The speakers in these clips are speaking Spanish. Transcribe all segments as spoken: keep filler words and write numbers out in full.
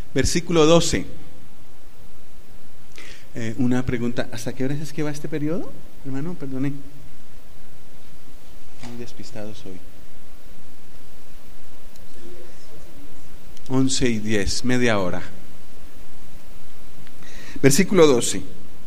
Versículo doce. Eh, una pregunta, ¿hasta qué horas es que va este periodo? Hermano, perdone. Muy despistado soy. Once y diez, media hora. Versículo doce.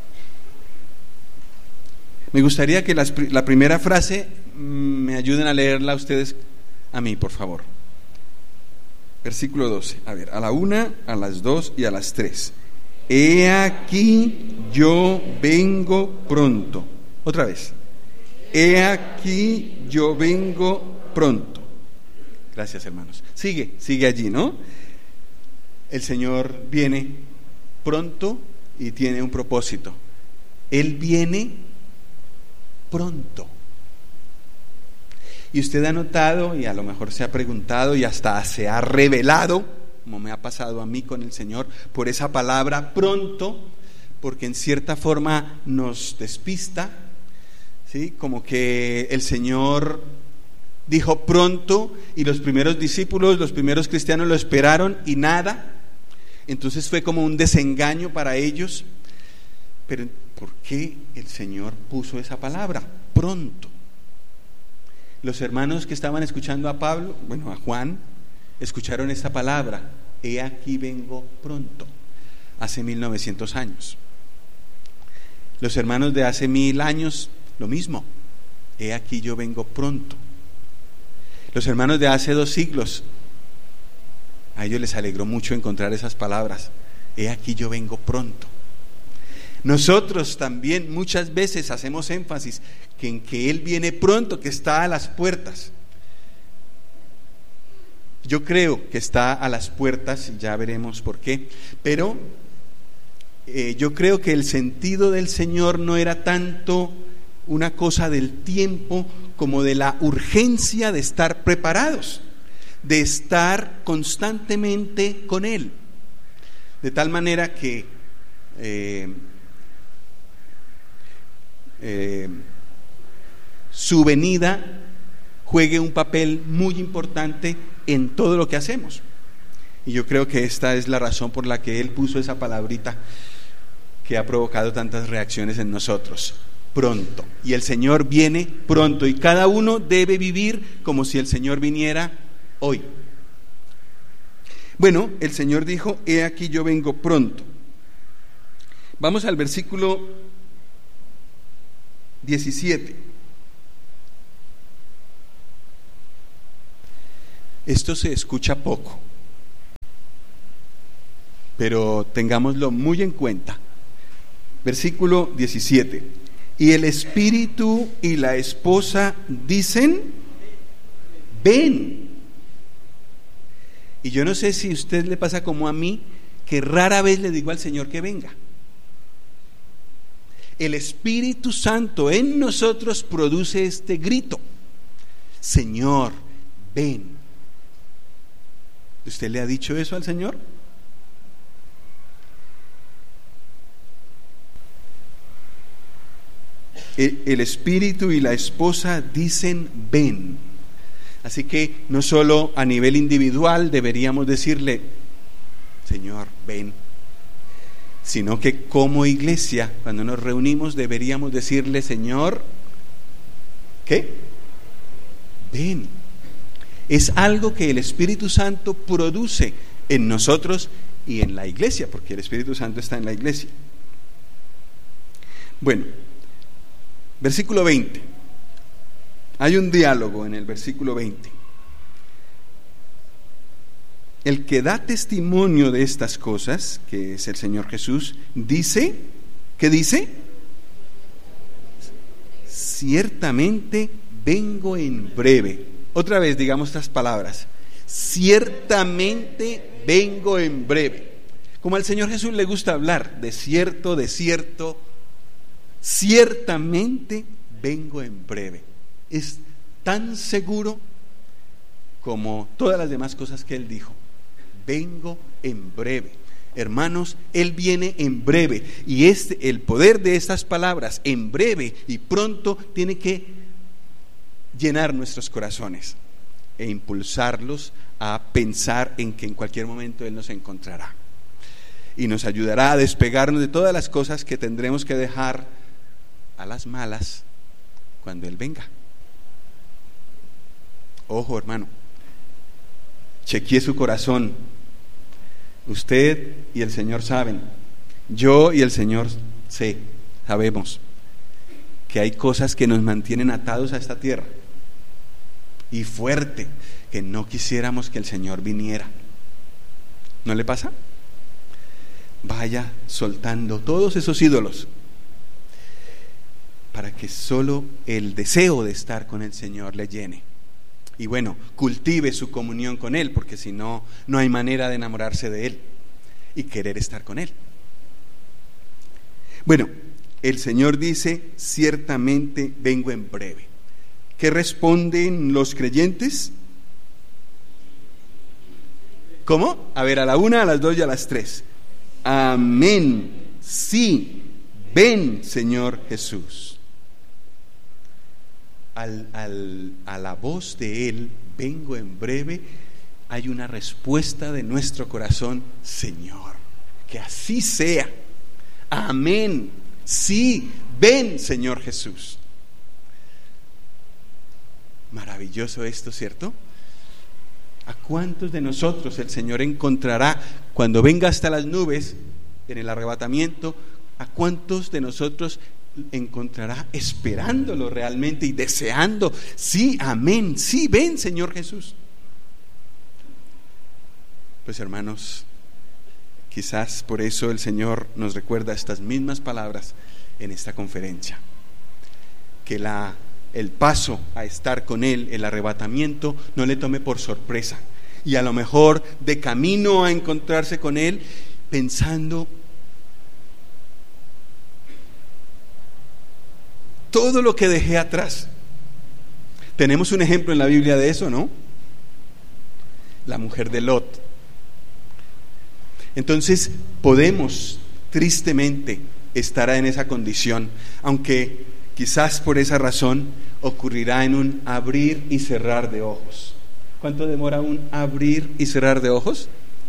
Me gustaría que las, la primera frase me ayuden a leerla ustedes a mí, por favor. Versículo doce. A ver, a la una, a las dos y a las tres. He aquí yo vengo pronto. Otra vez. He aquí yo vengo pronto. Gracias, hermanos. Sigue, sigue allí, ¿no? El Señor viene pronto y tiene un propósito. Él viene pronto. Y usted ha notado, y a lo mejor se ha preguntado, y hasta se ha revelado, como me ha pasado a mí con el Señor, por esa palabra pronto, porque en cierta forma nos despista, ¿sí? Como que el Señor dijo pronto, y los primeros discípulos, los primeros cristianos lo esperaron y nada. Entonces fue como un desengaño para ellos. Pero ¿por qué el Señor puso esa palabra? Pronto. Los hermanos que estaban escuchando a Pablo, bueno, a Juan, escucharon esta palabra: he aquí vengo pronto, hace mil novecientos años. Los hermanos de hace mil años, lo mismo: he aquí yo vengo pronto. Los hermanos de hace dos siglos, a ellos les alegró mucho encontrar esas palabras: he aquí yo vengo pronto. Nosotros también muchas veces hacemos énfasis que en que Él viene pronto, que está a las puertas. Yo creo que está a las puertas, ya veremos por qué, pero eh, yo creo que el sentido del Señor no era tanto una cosa del tiempo como de la urgencia de estar preparados, de estar constantemente con Él, de tal manera que eh, eh, su venida juegue un papel muy importante en todo lo que hacemos. Y yo creo que esta es la razón por la que Él puso esa palabrita que ha provocado tantas reacciones en nosotros: pronto. Y el Señor viene pronto, y cada uno debe vivir como si el Señor viniera hoy. Bueno, el Señor dijo: he aquí yo vengo pronto. Vamos al versículo diecisiete. Esto se escucha poco, pero tengámoslo muy en cuenta. Versículo diecisiete. Y el espíritu y la esposa dicen: ven. Y yo no sé si a usted le pasa como a mí, que rara vez le digo al Señor que venga. El Espíritu Santo en nosotros produce este grito: Señor, ven. ¿Usted le ha dicho eso al Señor? El, el Espíritu y la esposa dicen: ven. Así que no solo a nivel individual deberíamos decirle: Señor, ven, sino que como iglesia, cuando nos reunimos, deberíamos decirle: Señor, ¿qué? Ven. Es algo que el Espíritu Santo produce en nosotros y en la iglesia, porque el Espíritu Santo está en la iglesia. Bueno, versículo veinte. Hay un diálogo en el versículo veinte. El que da testimonio de estas cosas, que es el Señor Jesús, dice, ¿qué dice? Ciertamente vengo en breve. Otra vez digamos estas palabras: ciertamente vengo en breve. Como al Señor Jesús le gusta hablar de cierto, de cierto, ciertamente vengo en breve. Es tan seguro como todas las demás cosas que Él dijo. Vengo en breve. Hermanos, Él viene en breve, y este, el poder de estas palabras, en breve y pronto, tiene que llenar nuestros corazones e impulsarlos a pensar en que en cualquier momento Él nos encontrará. y nos ayudará a despegarnos de todas las cosas que tendremos que dejar a las malas cuando Él venga. Ojo, hermano, chequee su corazón. Usted y el Señor saben, yo y el Señor sé, sabemos que hay cosas que nos mantienen atados a esta tierra y fuerte, que no quisiéramos que el Señor viniera. ¿No le pasa? Vaya soltando todos esos ídolos para que solo el deseo de estar con el Señor le llene. Y bueno, cultive su comunión con Él, porque si no, no hay manera de enamorarse de Él y querer estar con Él. Bueno, el Señor dice, ciertamente vengo en breve. ¿Qué responden los creyentes? ¿Cómo? A ver, a la una, a las dos y a las tres. Amén. Sí, ven, Señor Jesús. Al, al, a la voz de Él, vengo en breve, hay una respuesta de nuestro corazón, Señor, que así sea. Amén. Sí, ven, Señor Jesús. Maravilloso esto, ¿cierto? ¿A cuántos de nosotros el Señor encontrará cuando venga hasta las nubes en el arrebatamiento? ¿A cuántos de nosotros encontrará esperándolo realmente y deseando? Sí, amén, sí, ven, Señor Jesús. Pues hermanos, quizás por eso el Señor nos recuerda estas mismas palabras en esta conferencia, que la, el paso a estar con Él, el arrebatamiento, no le tome por sorpresa, y a lo mejor de camino a encontrarse con Él, pensando todo lo que dejé atrás. Tenemos un ejemplo en la Biblia de eso, ¿no? La mujer de Lot. Entonces podemos tristemente estar en esa condición, aunque quizás por esa razón ocurrirá en un abrir y cerrar de ojos. ¿Cuánto demora un abrir y cerrar de ojos?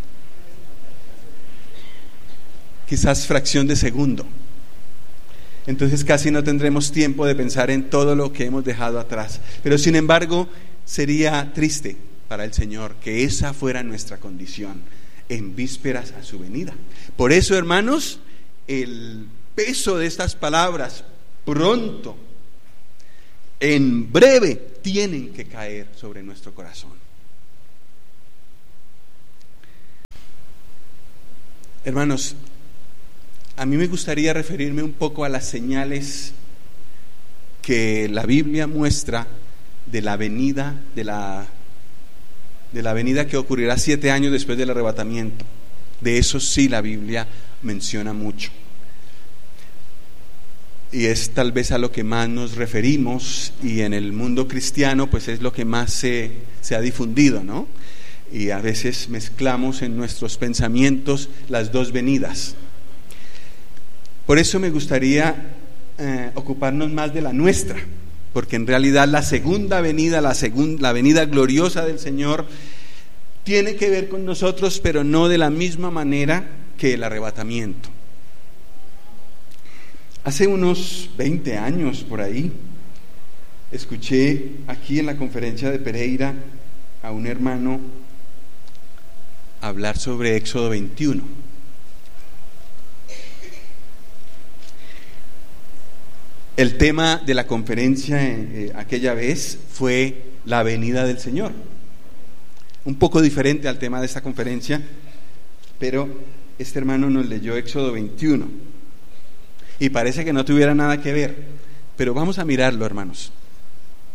Quizás fracción de segundo. Entonces casi no tendremos tiempo de pensar en todo lo que hemos dejado atrás. Pero sin embargo, sería triste para el Señor que esa fuera nuestra condición en vísperas a su venida. Por eso, hermanos, el peso de estas palabras, pronto, en breve, tienen que caer sobre nuestro corazón. Hermanos, a mí me gustaría referirme un poco a las señales que la Biblia muestra de la venida de la de la venida que ocurrirá siete años después del arrebatamiento. De eso sí la Biblia menciona mucho, y es tal vez a lo que más nos referimos, y en el mundo cristiano pues es lo que más se, se ha difundido, ¿no? Y a veces mezclamos en nuestros pensamientos las dos venidas. Por eso me gustaría eh, ocuparnos más de la nuestra, porque en realidad la segunda venida, la, segun, la venida gloriosa del Señor, tiene que ver con nosotros, pero no de la misma manera que el arrebatamiento. Hace unos veinte años por ahí, escuché aquí en la conferencia de Pereira a un hermano hablar sobre Éxodo veintiuno. El tema de la conferencia eh, aquella vez fue la venida del Señor. Un poco diferente al tema de esta conferencia, pero este hermano nos leyó Éxodo veintiuno y parece que no tuviera nada que ver, pero vamos a mirarlo, hermanos.